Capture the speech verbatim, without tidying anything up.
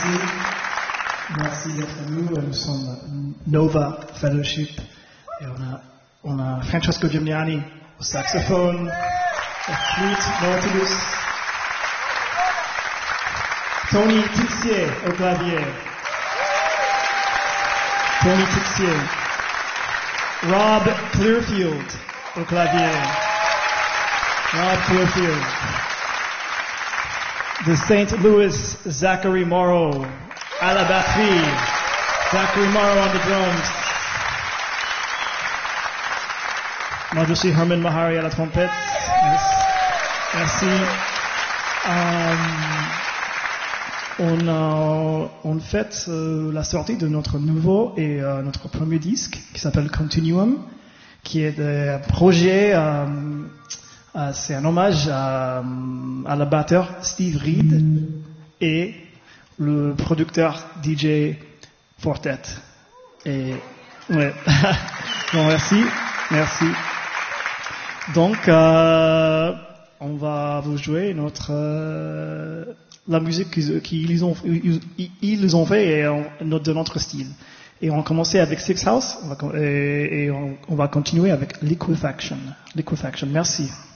merci. Merci d'être nous. Nous sommes Nova Fellowship. Et on a, on a Francesco Gimignani au saxophone, au flûte, Nautilus. Tony Tixier au clavier. Tony Tixier. Rob Clearfield au clavier. Rob Clearfield. De Saint Louis, Zachary Morrow à la batterie. Zachary Morrow on the drums. Moi, je suis Herman Mahari à la trompette. Merci. Um, on a on fête euh, la sortie de notre nouveau et euh, notre premier disque qui s'appelle Continuum, qui est un projet. Euh, euh, c'est un hommage à, à la batteur Steve Reed et le producteur D J Fortet. Et ouais. Bon, merci, merci. Donc, euh, on va vous jouer notre euh, la musique qu'ils, qu'ils ont ils, ils ont fait et on, de notre style. Et on va commencer avec Six House et, et on, on va continuer avec Liquefaction. Liquefaction. Merci.